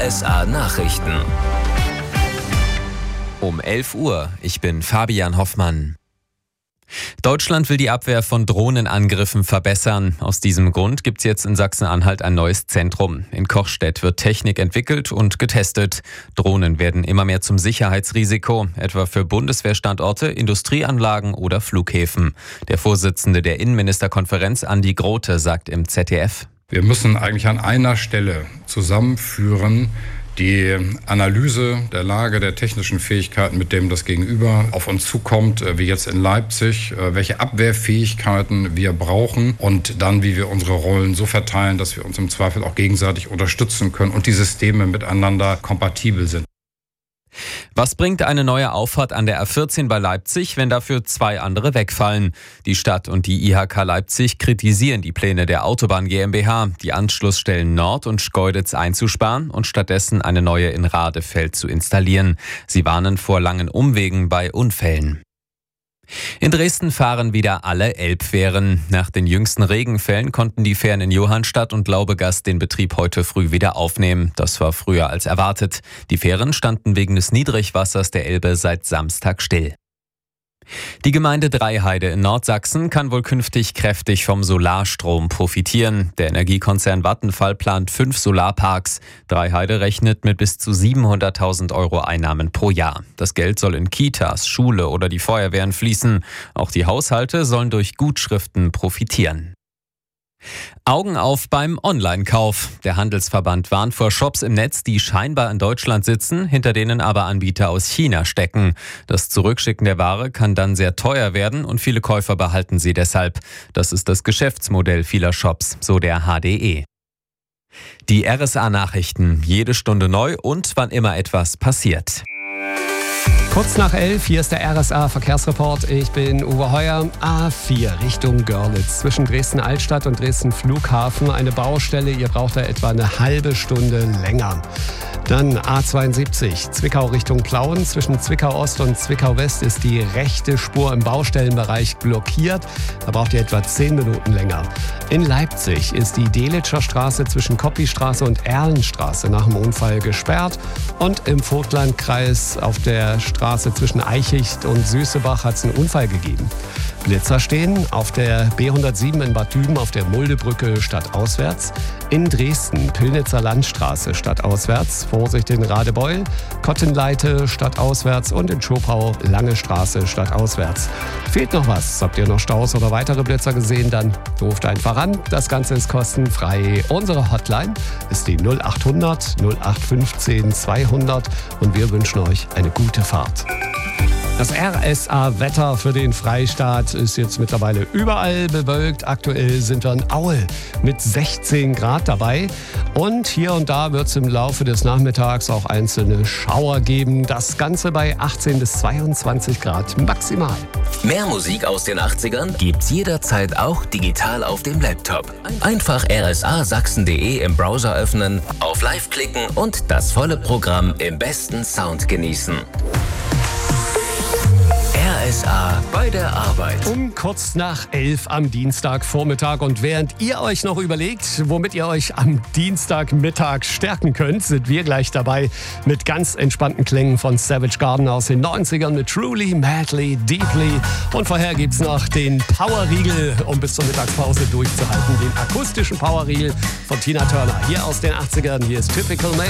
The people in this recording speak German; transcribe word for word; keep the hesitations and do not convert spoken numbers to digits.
S A Nachrichten. Um elf Uhr, ich bin Fabian Hoffmann. Deutschland will die Abwehr von Drohnenangriffen verbessern. Aus diesem Grund gibt es jetzt in Sachsen-Anhalt ein neues Zentrum. In Kochstedt wird Technik entwickelt und getestet. Drohnen werden immer mehr zum Sicherheitsrisiko, etwa für Bundeswehrstandorte, Industrieanlagen oder Flughäfen. Der Vorsitzende der Innenministerkonferenz, Andi Grote, sagt im Z D F: Wir müssen eigentlich an einer Stelle zusammenführen, die Analyse der Lage der technischen Fähigkeiten, mit dem das Gegenüber auf uns zukommt, wie jetzt in Leipzig, welche Abwehrfähigkeiten wir brauchen und dann, wie wir unsere Rollen so verteilen, dass wir uns im Zweifel auch gegenseitig unterstützen können und die Systeme miteinander kompatibel sind. Was bringt eine neue Auffahrt an der A vierzehn bei Leipzig, wenn dafür zwei andere wegfallen? Die Stadt und die I H K Leipzig kritisieren die Pläne der Autobahn GmbH, die Anschlussstellen Nord und Schkeuditz einzusparen und stattdessen eine neue in Radefeld zu installieren. Sie warnen vor langen Umwegen bei Unfällen. In Dresden fahren wieder alle Elbfähren. Nach den jüngsten Regenfällen konnten die Fähren in Johannstadt und Laubegast den Betrieb heute früh wieder aufnehmen. Das war früher als erwartet. Die Fähren standen wegen des Niedrigwassers der Elbe seit Samstag still. Die Gemeinde Dreiheide in Nordsachsen kann wohl künftig kräftig vom Solarstrom profitieren. Der Energiekonzern Vattenfall plant fünf Solarparks. Dreiheide rechnet mit bis zu siebenhunderttausend Euro Einnahmen pro Jahr. Das Geld soll in Kitas, Schule oder die Feuerwehren fließen. Auch die Haushalte sollen durch Gutschriften profitieren. Augen auf beim Online-Kauf. Der Handelsverband warnt vor Shops im Netz, die scheinbar in Deutschland sitzen, hinter denen aber Anbieter aus China stecken. Das Zurückschicken der Ware kann dann sehr teuer werden und viele Käufer behalten sie deshalb. Das ist das Geschäftsmodell vieler Shops, so der H D E. Die R S A-Nachrichten, jede Stunde neu und wann immer etwas passiert. Kurz nach elf, hier ist der R S A-Verkehrsreport. Ich bin Uwe Heuer. A vier Richtung Görlitz. Zwischen Dresden-Altstadt und Dresden-Flughafen eine Baustelle. Ihr braucht da etwa eine halbe Stunde länger. Dann A zweiundsiebzig, Zwickau Richtung Plauen. Zwischen Zwickau-Ost und Zwickau-West ist die rechte Spur im Baustellenbereich blockiert. Da braucht ihr etwa zehn Minuten länger. In Leipzig ist die Delitscher Straße zwischen Koppistraße und Erlenstraße nach dem Unfall gesperrt. Und im Vogtlandkreis auf der Straße zwischen Eichicht und Süßebach hat es einen Unfall gegeben. Blitzer stehen auf der B hundertsieben in Bad Düben auf der Muldebrücke stadtauswärts. In Dresden Pillnitzer Landstraße stadtauswärts. Vorsicht in Radebeul, Kottenleite stadtauswärts und in Schopau Lange Straße stadtauswärts. Fehlt noch was? Habt ihr noch Staus oder weitere Blitzer gesehen? Dann ruft einfach an. Das Ganze ist kostenfrei. Unsere Hotline ist die null acht hundert null acht fünfzehn zweihundert und wir wünschen euch eine gute Fahrt. Das R S A-Wetter für den Freistaat ist jetzt mittlerweile überall bewölkt. Aktuell sind wir in Aue mit sechzehn Grad dabei. Und hier und da wird es im Laufe des Nachmittags auch einzelne Schauer geben. Das Ganze bei achtzehn bis zweiundzwanzig Grad maximal. Mehr Musik aus den achtzigern gibt's jederzeit auch digital auf dem Laptop. Einfach r s a sachsen punkt d e im Browser öffnen, auf Live klicken und das volle Programm im besten Sound genießen. R S A bei der Arbeit. Um kurz nach elf am Dienstagvormittag. Und während ihr euch noch überlegt, womit ihr euch am Dienstagmittag stärken könnt, sind wir gleich dabei mit ganz entspannten Klängen von Savage Garden aus den neunzigern mit Truly, Madly, Deeply. Und vorher gibt's noch den Powerriegel, um bis zur Mittagspause durchzuhalten. Den akustischen Powerriegel von Tina Turner. Hier aus den achtzigern, hier ist Typical Man.